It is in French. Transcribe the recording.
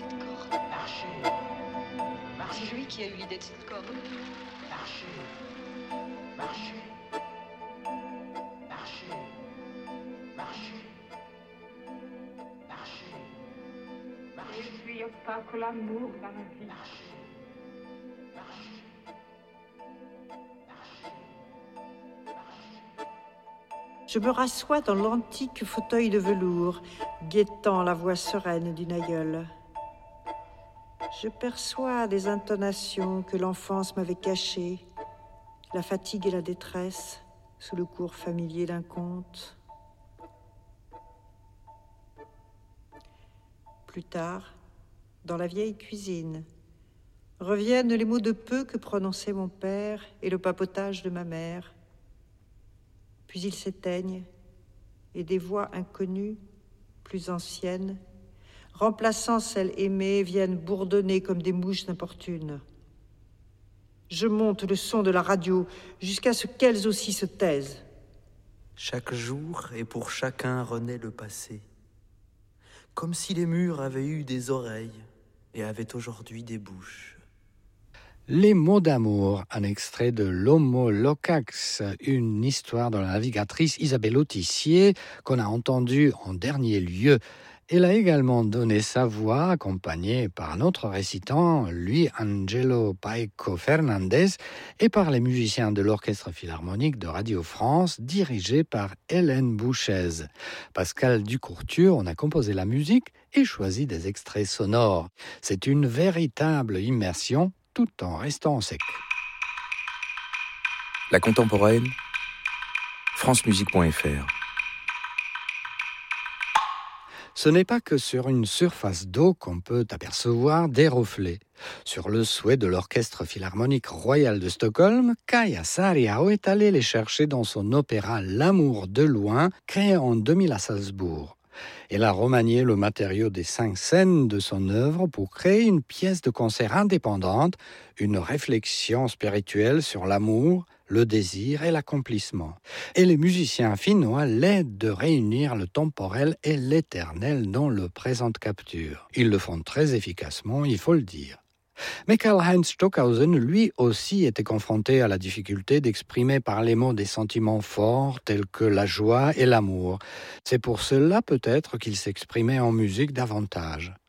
cette corde. Marchez. C'est lui qui a eu l'idée de cette corde. Marchez. Marchez. Marchez. Marchez. Marchez. Et puis, il n'y a pas que l'amour dans la vie. Marchez. Marchez. Je me rassois dans l'antique fauteuil de velours, guettant la voix sereine d'une aïeule. Je perçois des intonations que l'enfance m'avait cachées, la fatigue et la détresse sous le cours familier d'un conte. Plus tard, dans la vieille cuisine, reviennent les mots de peu que prononçait mon père et le papotage de ma mère. Puis ils s'éteignent et des voix inconnues, plus anciennes, remplaçant celles aimées, viennent bourdonner comme des mouches importunes. Je monte le son de la radio jusqu'à ce qu'elles aussi se taisent. Chaque jour et pour chacun renaît le passé, comme si les murs avaient eu des oreilles et avaient aujourd'hui des bouches. Les mots d'amour, un extrait de L'Homo Locax, une histoire de la navigatrice Isabelle Autissier qu'on a entendue en dernier lieu. Elle a également donné sa voix, accompagnée par un autre récitant, Luis Angelo Paeco Fernandez, et par les musiciens de l'Orchestre Philharmonique de Radio France, dirigé par Hélène Bouchez. Pascal Ducourture en a composé la musique et choisi des extraits sonores. C'est une véritable immersion, tout en restant sec. La contemporaine, francemusique.fr. Ce n'est pas que sur une surface d'eau qu'on peut apercevoir des reflets. Sur le souhait de l'Orchestre Philharmonique Royal de Stockholm, Kaija Saariaho est allé les chercher dans son opéra L'amour de loin, créé en 2000 à Salzbourg. Elle a remanié le matériau des 5 scènes de son œuvre pour créer une pièce de concert indépendante, une réflexion spirituelle sur l'amour, le désir et l'accomplissement. Et les musiciens finnois l'aident de réunir le temporel et l'éternel dans le présente capture. Ils le font très efficacement, il faut le dire. Mais Karl-Heinz Stockhausen, lui aussi, était confronté à la difficulté d'exprimer par les mots des sentiments forts tels que la joie et l'amour. C'est pour cela peut-être qu'il s'exprimait en musique davantage.